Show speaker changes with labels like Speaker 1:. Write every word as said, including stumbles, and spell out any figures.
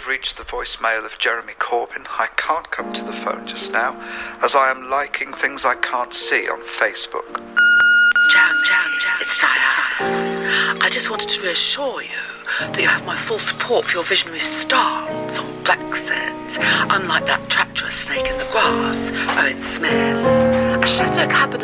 Speaker 1: reached the voicemail of Jeremy Corbyn. I can't come to the phone just now, as I am liking things I can't see on Facebook.
Speaker 2: Jam, jam, jam. It's Diane. I just wanted to reassure you that you have my full support for your visionary stance on Brexit, unlike that treacherous snake in the grass, Owen Smith. A shadow cabinet